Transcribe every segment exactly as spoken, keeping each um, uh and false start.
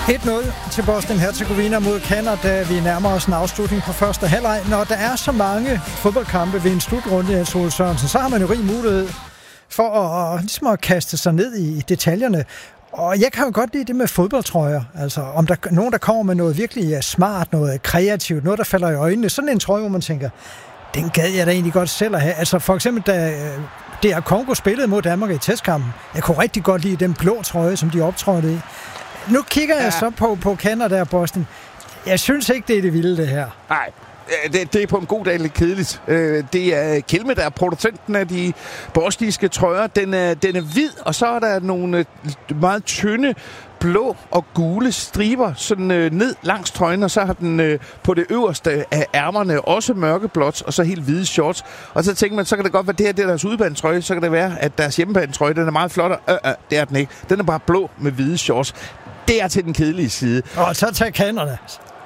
et nul til Bosnien-Hercegovina mod Canada. Vi nærmer os en afslutning på første halvleg. Når der er så mange fodboldkampe ved en slutrunde, Jens Ole Sørensen, så har man jo rig mulighed for at, ligesom at kaste sig ned i detaljerne. Og jeg kan jo godt lide det med fodboldtrøjer. Altså, om der er nogen, der kommer med noget virkelig smart, noget kreativt, noget, der falder i øjnene. Sådan en trøje, hvor man tænker, den gad jeg da egentlig godt selv at have. Altså, for eksempel, da D R Congo spillede mod Danmark i testkampen. Jeg kunne rigtig godt lide den blå trøje, som de optrådte i. Nu kigger ja. jeg så på, på Canada og Bosnien. Jeg synes ikke, det er det vilde, det her. Nej. Det, det er på en god dag lidt kedeligt. Det er Kelme, der er producenten af de bosniske trøjer. Den er, den er hvid, og så er der nogle meget tynde blå og gule striber sådan øh, ned langs trøjen, og så har den øh, på det øverste af ærmerne også mørkeblåt, og så helt hvide shorts. Og så tænker man, så kan det godt være, det her det er deres udebanetrøje, så kan det være, at deres hjemmebanetrøje, den er meget flot, og øh, øh, det er den ikke. Den er bare blå med hvide shorts. Det er til den kedelige side. Og så tager Canada.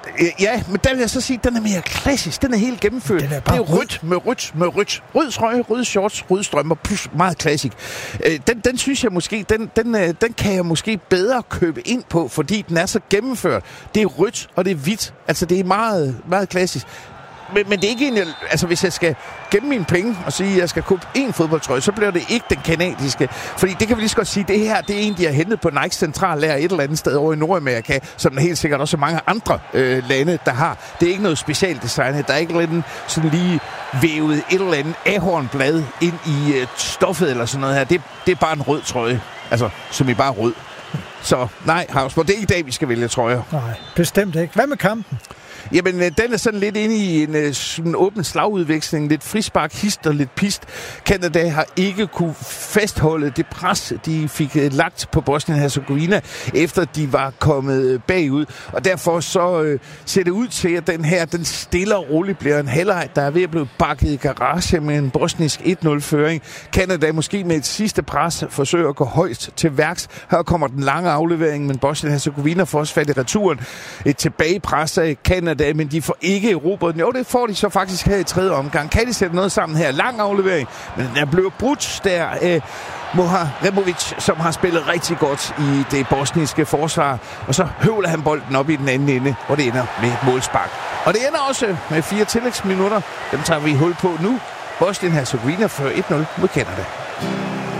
Ja, men der vil jeg så sige, at den er mere klassisk. Den er helt gennemført. Er det er rødt med rødt med rødt. Rød trøje, røde shorts, røde strømper. Plus meget klassisk. Den, den synes jeg måske, den, den, den kan jeg måske bedre købe ind på, fordi den er så gennemført. Det er rødt, og det er hvidt. Altså, det er meget, meget klassisk. Men, men det er ikke en, altså hvis jeg skal gemme mine penge og sige, at jeg skal købe en fodboldtrøje, så bliver det ikke den kanadiske. Fordi det kan vi lige så godt sige, det her, det er en, de har hentet på Nike centrallager et eller andet sted over i Nordamerika, som der helt sikkert også mange andre øh, lande, der har. Det er ikke noget specialdesignet. Der er ikke lidt sådan lige vævet et eller andet ahornblad ind i øh, stoffet eller sådan noget her. Det, det er bare en rød trøje. Altså, som i bare rød. Så nej, Havsborg, det er ikke i dag, vi skal vælge trøjer. Nej, bestemt ikke. Hvad med kampen? Jamen, den er sådan lidt inde i en sådan åben slagudveksling. Lidt frispark, hist og lidt pist. Canada har ikke kunne fastholde det pres, de fik lagt på Bosnien-Hercegovina, efter de var kommet bagud. Og derfor så øh, ser det ud til, at den her, den stille og roligt bliver en halvleg, der er ved at blive bakket i garage med en bosnisk et nul-føring. Canada måske med et sidste pres forsøger at gå højt til værks. Her kommer den lange aflevering, men Bosnien-Hercegovina får også fat i returen. Et tilbagepres af Canada, men de får ikke erobret den. Jo, det får de så faktisk her i tredje omgang. Kan de sætte noget sammen her? Lang aflevering, men den er blevet brudt der. Øh, Moharemovic, som har spillet rigtig godt i det bosniske forsvar, og så høvler han bolden op i den anden ende, hvor det ender med målspark. Og det ender også med fire tillægsminutter. Dem tager vi hul på nu. Bosnien-Hercegovina fører et nul mod Canada.